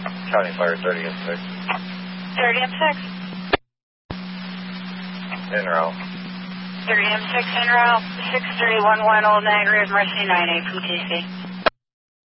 County Fire 30 and 6. 30 and 6. En route. 30 and 6 en route. 6311 Old Niagara, Mercy 98 from TC.